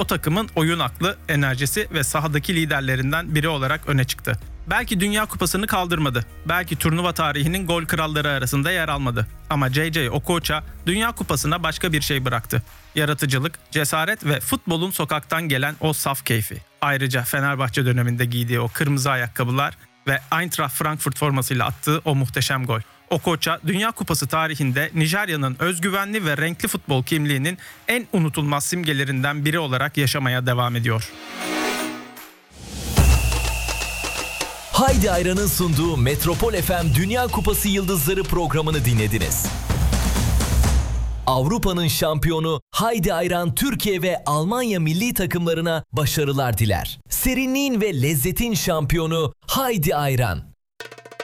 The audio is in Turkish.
o takımın oyun aklı, enerjisi ve sahadaki liderlerinden biri olarak öne çıktı. Belki Dünya Kupası'nı kaldırmadı. Belki turnuva tarihinin gol kralları arasında yer almadı. Ama JJ Okocha Dünya Kupası'na başka bir şey bıraktı. Yaratıcılık, cesaret ve futbolun sokaktan gelen o saf keyfi. Ayrıca Fenerbahçe döneminde giydiği o kırmızı ayakkabılar ve Eintracht Frankfurt formasıyla attığı o muhteşem gol. Okocha, Dünya Kupası tarihinde Nijerya'nın özgüvenli ve renkli futbol kimliğinin en unutulmaz simgelerinden biri olarak yaşamaya devam ediyor. Haydi Ayran'ın sunduğu Metropol FM Dünya Kupası Yıldızları programını dinlediniz. Avrupa'nın şampiyonu Haydi Ayran Türkiye ve Almanya milli takımlarına başarılar diler. Serinliğin ve lezzetin şampiyonu Haydi Ayran.